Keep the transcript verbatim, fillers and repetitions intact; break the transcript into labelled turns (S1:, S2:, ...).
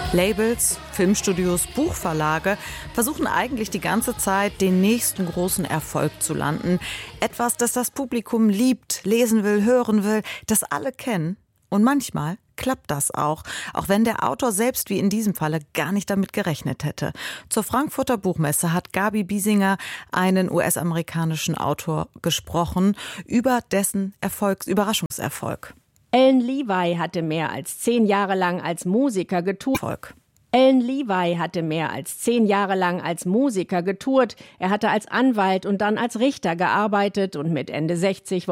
S1: Labels, Filmstudios, Buchverlage versuchen eigentlich die ganze Zeit, den nächsten großen Erfolg zu landen. Etwas, das das Publikum liebt, lesen will, hören will, das alle kennen. Und manchmal klappt das auch, auch wenn der Autor selbst wie in diesem Falle gar nicht damit gerechnet hätte. Zur Frankfurter Buchmesse hat Gabi Biesinger einen U S-amerikanischen Autor gesprochen über dessen Erfolgs-, Überraschungserfolg.
S2: Alan Levi hatte mehr als zehn Jahre lang als Musiker getourt.
S1: Erfolg.
S2: Alan Levi hatte mehr als zehn Jahre lang als Musiker getourt. Er hatte als Anwalt und dann als Richter gearbeitet und mit Ende sechzig